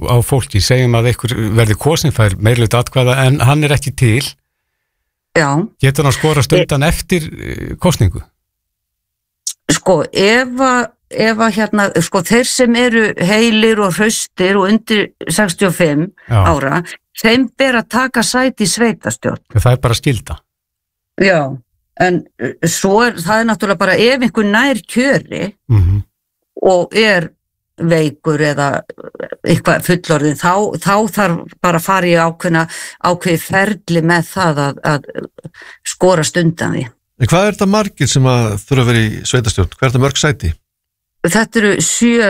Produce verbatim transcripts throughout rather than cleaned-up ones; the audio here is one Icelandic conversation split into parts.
á fólki, segjum að einhver verði kosin fær meirihluta atkvæða en hann er ekki til. Já. Getur hann skorast undan e... eftir kosningu? Sko, ef að, ef að hérna, sko, þeir sem eru heilir og hraustir og undir sextíu og fimm Já. Ára, þeim ber að taka sæti í sveitarstjórn. Það er bara skylda. Já, en svo er, það er náttúrulega bara ef einhver nær kjöri mm-hmm. og er veikur eða eitthvað fullorðin, þá, þá þarf bara að fara í ákveðna, ákveði ferli með það að, að skorast undan því. En hvað er þetta margir sem að þurfa að vera í sveitarstjórn? Hvað er þetta mörg sæti? Þetta eru sjö,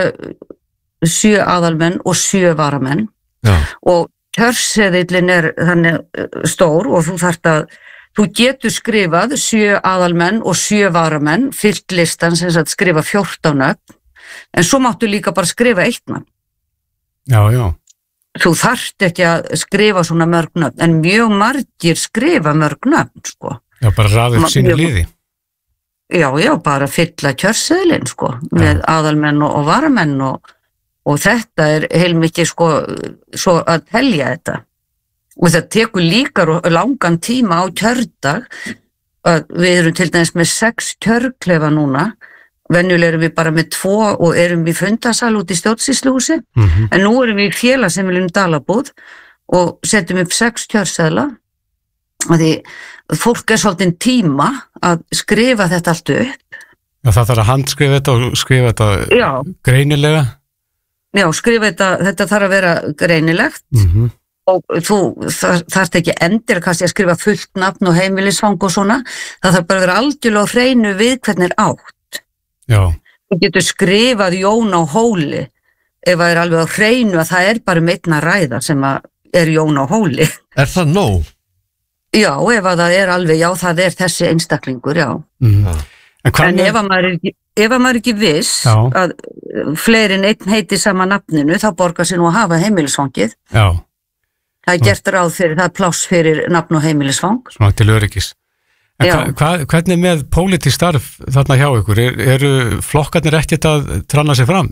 sjö aðalmenn og sjö varamenn Já. Og kjörseðillin er þannig stór og þú þarft að þú getur skrifað sjö aðalmenn og sjö varamenn, fyllt listan sem sagt skrifa fjórtán nöfn, en svo máttu líka bara skrifa eitt nafn. Já, já. Þú þarft ekki að skrifa svona mörg nöfn, en mjög margir skrifa mörg nöfn, sko. Já, bara raða upp sínu liði. Já, já, bara fylla kjörseðilinn, sko, já. Með aðalmenn og, og varamenn og, og þetta er heilmikið, sko, svo að telja þetta. Og það tekur líka langan tíma á kjördag, að við erum til dæmis með sex kjörklefa núna, venjulega erum við bara með tvo og erum við fundasal út í stjórnsýsluhúsi, mm-hmm. en nú erum við í félagsheimilinu Dalabúð og setjum upp sex kjörseðla, að því fólk er svolítið tíma að skrifa þetta allt upp. Já, það þarf að handskrifa þetta og skrifa þetta Já. Greinilega? Já, skrifa þetta, þetta þarf að vera greinilegt. Mm-hmm. Og þú þarft ekki endir kannski að skrifa fullt nafn og heimilisfang og svona, það þarf bara að vera algjörlega á hreinu við hvernig er átt. Já. Þú getur skrifað Jón á Hóli ef það er alveg á hreinu að það er bara um einn að ræða sem að er Jón á Hóli. Er það nóg? Já, ef að það er alveg, já, það er þessi einstaklingur, já. Mm. En, en ef að maður er ekki, ef að maður er ekki viss já. Að fleirin einn heiti sama nafninu, þá borgar sér nú að hafa heimilisfangið. Já. Það er gert ráð fyrir, það er pláss fyrir nafn og heimilisfang. Svona til öryggis. En hva, hva, hvernig með pólitískt starf þarna hjá ykkur? Er, eru flokkarnir ekkert að tranna sig fram?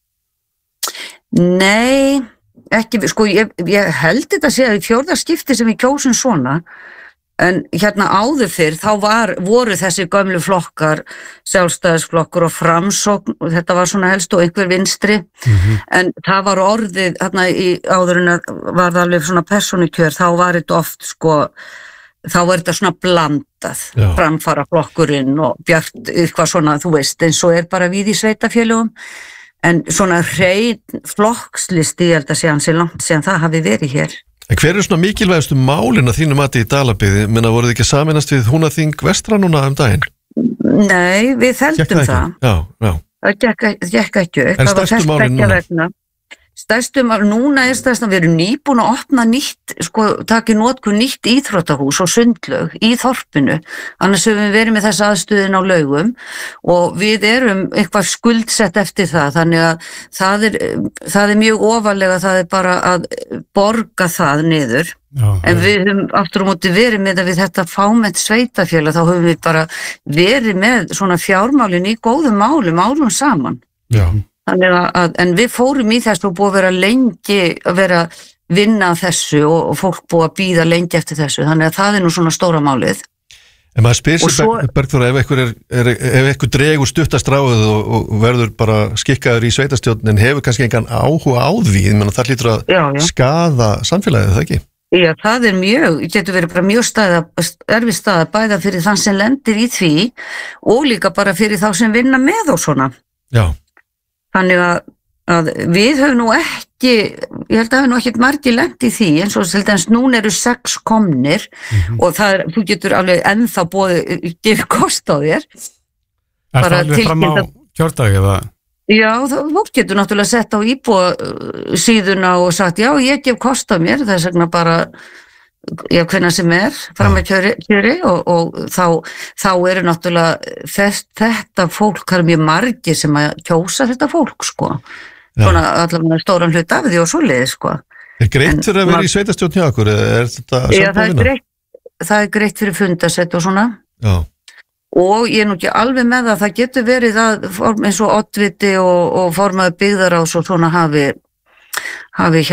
Nei, ekki, sko, ég, ég held þetta sé að í fjórða skipti sem við kjósum svona, en hérna áður fyrr, þá var, voru þessi gömlu flokkar, Sjálfstæðisflokkur og Framsókn, og þetta var svona helst og einhver vinstri, mm-hmm. en það var orðið, hérna í áðurinn að var það alveg svona persónukjör, þá var þetta oft, sko, þá var þetta svona blandað, Já. Framfara flokkurinn og bjart, eitthvað svona, þú veist, eins og er bara við í sveitafélögum, en svona hrein flokkslisti, ég held að sé hann sé langt síðan það hafi verið hér. En hver er svona mikilvægastu málin að þínu mati í Dalabyggð? Menna, voruð þið ekki sameinast við Húnaþing vestra núna um daginn? Nei, við þeldum það. Já, já. Það gekk, gekk ekki upp. En stærstu málin núna? Stærstu mál, núna er stærst að við erum nýbúin að opna nýtt, sko, taki notkun nýtt íþróttahús og sundlaug í þorpinu. Annars höfum við verið með þessa aðstöðin á Laugum og við erum eitthvað skuldsett eftir það, þannig að það er, það er mjög ofarlega, það er bara að borga það niður. Já, en við höfum aftur á móti verið með að við þetta fámennt sveitafélag, þá höfum við bara verið með svona fjármálin í góðum málum, málum saman. Já. Þannig að, en við fórum í þessu og búið að vera lengi að vera vinna þessu og, og fólk búið að bíða lengi eftir þessu, þannig að það er nú svona stóra málið. En maður spyr sér, svo, Bergþóra, ef einhver, er, er, ef einhver dregur stuttastráið og, og verður bara skikkaður í sveitarstjórn en hefur kannski engan áhuga á því, menn það hlýtur að já, já. skaða samfélagið, það ekki? Já, það er mjög, getur verið bara mjög staða, erfið staða bæða fyrir þann sem lendir í því og líka bara fyrir þá sem vinna með og svona. Já. Þannig að, að við höfum nú ekki, ég held að hafa nú ekkert margir lent í því, eins og til dæmis núna eru sex komnir mm-hmm. og það er, þú getur alveg ennþá búið, gefið kost á þér. Er það alveg fram á kjördagi eða? Já, þú getur náttúrulega sett á íbúa síðuna og sagt, já, ég gef kost á mér, það er segna bara, já, hvenær sem er, fram með kjöri, kjöri og, og þá, þá eru náttúrulega þess, þetta fólk, það er mjög margir sem að kjósa þetta fólk, sko. Já. Svona allavega stóran hlut af því og svoleiði, sko. Er greitt fyrir að vera í sveitarstjórn hjá okkur? Er þetta já, það er, greitt, það er greitt fyrir fundasett og svona. Já. Og ég er nú ekki alveg með það, það getur verið að eins og oddviti og, og formaður byggðaráðs og svona hafi, hafi